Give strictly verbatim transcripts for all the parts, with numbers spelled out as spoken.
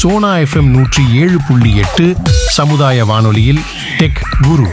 Sona FM நூற்றி ஏழு புள்ளி எட்டு சமுதாய வானொலியில் டெக் குரு.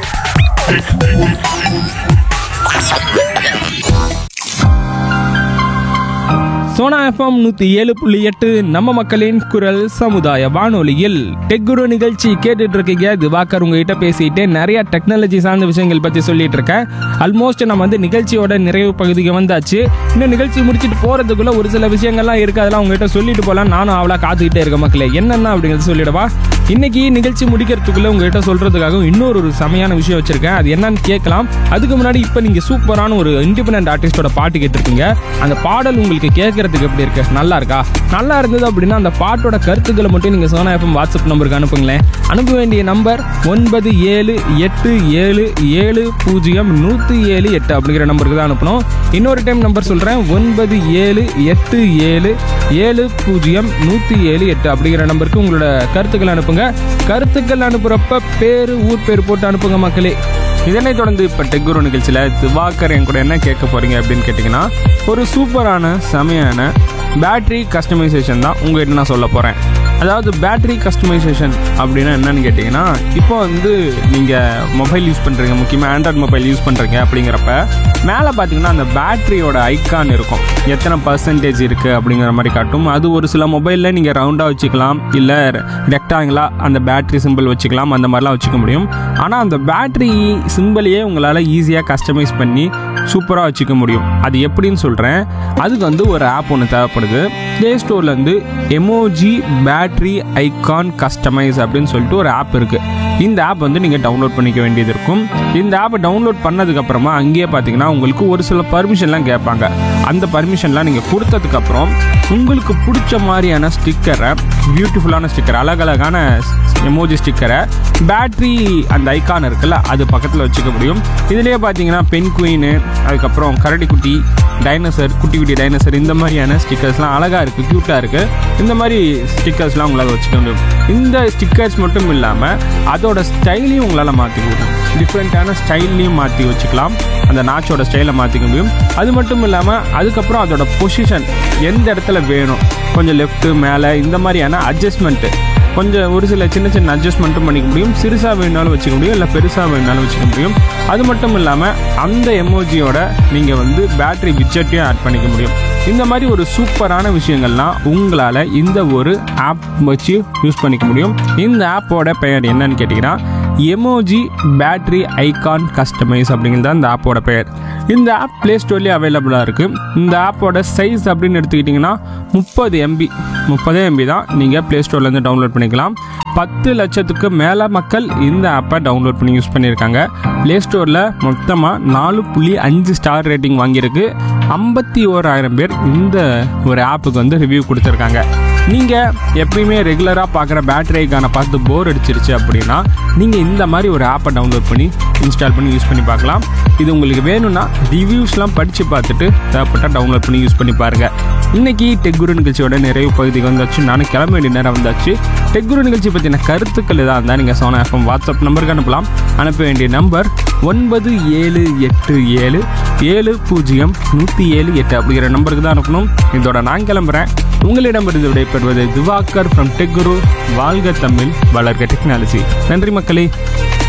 சோனா எஃப்எம் நூற்றி ஏழு புள்ளி எட்டு நம்ம மக்களின் குரல் சமுதாய வானொலியில் டெக் குரு நிகழ்ச்சி கேட்டுட்டு இருக்கீங்க. திவாகர் உங்ககிட்ட பேசிட்டு நிறைய டெக்னாலஜி சார்ந்த விஷயங்கள் பற்றி சொல்லிட்டு இருக்கேன். ஆல்மோஸ்ட் நம்ம வந்து நிகழ்ச்சியோட நிறைவு பகுதிக்கு வந்தாச்சு. இன்னும் நிகழ்ச்சி முடிச்சுட்டு போறதுக்குள்ள ஒரு சில விஷயங்கள்லாம் இருக்கு, அதெல்லாம் உங்ககிட்ட சொல்லிட்டு போகலாம். நானும் அவளா காத்துக்கிட்டே இருக்கேன் மக்களே. என்னென்ன அப்படிங்கிறது சொல்லிடவா. இன்னைக்கு நிகழ்ச்சி முடிக்கிறதுக்குள்ள உங்ககிட்ட சொல்றதுக்காக இன்னொரு ஒரு செமையான விஷயம் வச்சிருக்கேன். அது என்னன்னு கேட்கலாம். அதுக்கு முன்னாடி இப்போ நீங்க சூப்பரான ஒரு இண்டிபெண்டன்ட் ஆர்டிஸ்டோட பாட்டு கேட்டிருக்கீங்க. அந்த பாடல் உங்களுக்கு கேட்கறதுக்கு எப்படி இருக்கு? நல்லா இருக்கா? நல்லா இருந்தது அப்படின்னா அந்த பாட்டோட கருத்துக்களை மட்டும் நீங்க சோனா எஃப்எம் வாட்ஸ்அப் நம்பருக்கு அனுப்புங்களேன். அனுப்ப வேண்டிய நம்பர் ஒன்பது ஏழு எட்டு ஏழு ஏழு பூஜ்ஜியம் நூற்றி ஏழு எட்டு அப்படிங்கிற நம்பருக்கு தான் அனுப்பணும். இன்னொரு டைம் நம்பர் சொல்றேன், ஒன்பது ஏழு எட்டு ஏழு ஏழு பூஜ்ஜியம் நூற்றி ஏழு எட்டு அப்படிங்கிற நம்பருக்கு உங்களோட கருத்துக்களை அனுப்புங்க. கருத்துக்கள் அனுப்புறப்ப பேரு ஊர் பேர் போட்டு அனுப்புங்க மக்களே. இதனை தொடர்ந்து இப்போ டெக் குரு நிகழ்ச்சியில் திவாகர் என் கூட என்ன கேட்க போறீங்க அப்படின்னு கேட்டிங்கன்னா, ஒரு சூப்பரான செமையான பேட்டரி கஸ்டமைசேஷன் தான் உங்கள்கிட்ட நான் சொல்ல போகிறேன். அதாவது பேட்டரி கஸ்டமைசேஷன் அப்படின்னா என்னன்னு கேட்டிங்கன்னா, இப்போ வந்து நீங்கள் மொபைல் யூஸ் பண்ணுறீங்க, முக்கியமாக ஆண்ட்ராய்ட் மொபைல் யூஸ் பண்ணுறீங்க அப்படிங்கிறப்ப மேலே பார்த்தீங்கன்னா அந்த பேட்டரியோட ஐக்கான் இருக்கும், எத்தனை பர்சன்டேஜ் இருக்குது அப்படிங்கிற மாதிரி காட்டும். அது ஒரு சில மொபைலில் நீங்கள் ரவுண்டாக வச்சுக்கலாம், இல்லை ரெக்டாங்கிளாக அந்த பேட்டரி சிம்பிள் வச்சுக்கலாம், அந்த மாதிரிலாம் வச்சுக்க முடியும். ஆனால் அந்த பேட்டரி சிம்பிளையே உங்களால் ஈஸியாக கஸ்டமைஸ் பண்ணி சூப்பராக வச்சுக்க முடியும். அது எப்படின்னு சொல்கிறேன். அதுக்கு வந்து ஒரு ஆப் ஒன்று தேவைப்படுது. Play ஸ்டோர்லேருந்து emoji battery icon customise அப்படின்னு சொல்லிட்டு ஒரு ஆப் இருக்குது. இந்த ஆப் வந்து நீங்கள் டவுன்லோட் பண்ணிக்க வேண்டியது இருக்கும். இந்த ஆப்பை டவுன்லோட் பண்ணதுக்கப்புறமா அங்கேயே பார்த்தீங்கன்னா உங்களுக்கு ஒரு சில பர்மிஷன்லாம் கேட்பாங்க. அந்த பர்மிஷன்லாம் நீங்கள் கொடுத்ததுக்கப்புறம் உங்களுக்கு பிடிச்ச மாதிரியான ஸ்டிக்கரை, பியூட்டிஃபுல்லான ஸ்டிக்கர், அழகழகான எமோஜி ஸ்டிக்கரை பேட்டரி அந்த ஐக்கான் இருக்குல்ல அது பக்கத்தில் வச்சுக்க முடியும். இதுலேயே பார்த்தீங்கன்னா பென் குயின்னு, அதுக்கப்புறம் கரடி குட்டி, டைனோசர், குட்டி குட்டி டைனோசர், இந்த மாதிரியான ஸ்டிக்கர்ஸ்லாம் அழகாக இருக்குது, க்யூட்டாக இருக்குது. இந்த மாதிரி ஸ்டிக்கர்ஸ்லாம் உங்களால் வச்சுக்க முடியும். இந்த ஸ்டிக்கர்ஸ் மட்டும் இல்லாமல் அதோட ஸ்டைலையும் உங்களால் மாற்றிக்க முடியும். டிஃப்ரெண்ட்டான ஸ்டைல்லையும் மாற்றி வச்சுக்கலாம். அந்த நாச்சோட ஸ்டைலை மாற்றிக்க முடியும். அது மட்டும் இல்லாமல் அதுக்கப்புறம் அதோட பொசிஷன் எந்த இடத்துல வேணும், கொஞ்சம் லெஃப்ட்டு மேலே இந்த மாதிரியான அட்ஜஸ்ட்மெண்ட்டு, கொஞ்சம் ஒரு சில சின்ன சின்ன அட்ஜஸ்ட்மெண்ட்டும் பண்ணிக்க முடியும். சிறுசாக வேணுனாலும் வச்சுக்க முடியும், இல்லை பெருசாக வேணுனாலும் வச்சுக்க முடியும். அது மட்டும் இல்லாமல் அந்த எமோஜியோட நீங்கள் வந்து பேட்டரி விட்ஜெட்டையும் ஆட் பண்ணிக்க முடியும். இந்த மாதிரி ஒரு சூப்பரான விஷயங்கள்லாம் உங்களால் இந்த ஒரு ஆப் வச்சு யூஸ் பண்ணிக்க முடியும். இந்த ஆப்போட பெயர் என்னன்னு கேட்டிங்கன்னா எமோஜி பேட்டரி ஐகான் கஸ்டமைஸ் அப்படிங்கிறது இந்த ஆப்போட பெயர். இந்த ஆப் ப்ளே ஸ்டோர்லேயே அவைலபிளாக இருக்குது. இந்த ஆப்போட சைஸ் அப்படின்னு எடுத்துக்கிட்டிங்கன்னா முப்பது எம்பி முப்பதே எம்பி தான். நீங்கள் ப்ளே ஸ்டோர்லேருந்து டவுன்லோட் பண்ணிக்கலாம். பத்து லட்சத்துக்கு மேலே மக்கள் இந்த ஆப்பை டவுன்லோட் பண்ணி யூஸ் பண்ணியிருக்காங்க. ப்ளே ஸ்டோரில் மொத்தமாக நாலு புள்ளி அஞ்சு ஸ்டார் ரேட்டிங் வாங்கியிருக்கு. ஐம்பத்தி ஓராயிரம் பேர் இந்த ஒரு ஆப்புக்கு வந்து ரிவ்யூ கொடுத்துருக்காங்க. நீங்கள் எப்பயுமே ரெகுலராக பார்க்குற பேட்டரி ஐக்கானை பார்த்து போர் அடிச்சிருச்சு அப்படின்னா நீங்கள் இந்த மாதிரி ஒரு ஆப்பை டவுன்லோட் பண்ணி இன்ஸ்டால் பண்ணி யூஸ் பண்ணி பார்க்கலாம். இது உங்களுக்கு வேணும்னா ரிவ்யூஸ்லாம் படித்து பார்த்துட்டு தேவைப்பட்டால் டவுன்லோட் பண்ணி யூஸ் பண்ணி பாருங்கள். இன்றைக்கி டெக் குரு நிகழ்ச்சியோட நிறைவு பகுதிக்கு வந்தாச்சு. நானும் கிளம்ப வேண்டிய நேரம் வந்தாச்சு. டெக் குரு நிகழ்ச்சி பற்றின கருத்துக்கள் எதாக இருந்தால் நீங்கள் சோனா எஃப்எம் வாட்ஸ்அப் நம்பருக்கு அனுப்பலாம். அனுப்ப வேண்டிய நம்பர் ஒன்பது ஏழு எட்டு ஏழு ஏழு பூஜ்ஜியம் நூற்றி ஏழு எட்டு அப்படிங்கிற நம்பருக்கு தான் அனுப்பணும். இதோட நான் கிளம்புறேன். உங்களிடமிருந்து விடைபெறுவது திவாகர் ஃப்ரம் டெக் குரு. வாழ்க தமிழ், வளர்க டெக்னாலஜி. நன்றி மக்களே.